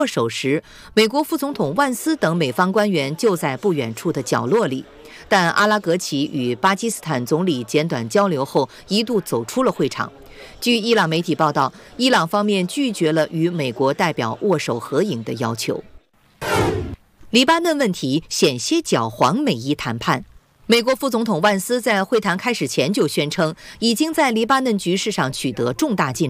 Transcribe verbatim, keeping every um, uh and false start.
握手时，美国副总统万斯等美方官员就在不远处的角落里。但阿拉格齐与巴基斯坦总理简短交流后，一度走出了会场。据伊朗媒体报道，伊朗方面拒绝了与美国代表握手合影的要求。黎巴嫩问题险些搅黄美伊谈判。美国副总统万斯在会谈开始前就宣称，已经在黎巴嫩局势上取得重大进展。